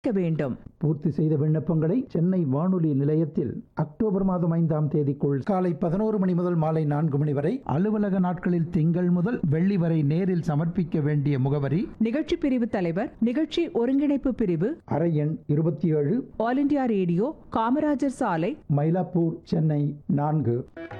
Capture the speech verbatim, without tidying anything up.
வேண்டும். பூர்த்தி செய்த விண்ணப்பங்களை சென்னை வானொலி நிலையத்தில் அக்டோபர் மாதம் ஐந்தாம் தேதிக்குள் காலை பதினோரு மணி முதல் மாலை நான்கு மணி வரை, அலுவலக நாட்களில் திங்கள் முதல் வெள்ளி வரை நேரில் சமர்ப்பிக்க வேண்டிய முகவரி: நிகழ்ச்சி பிரிவு தலைவர், நிகழ்ச்சி ஒருங்கிணைப்பு பிரிவு, அறை எண் இருபத்தி ஏழு, ஆல் இண்டியா ரேடியோ, காமராஜர் சாலை, மயிலாப்பூர், சென்னை நான்கு.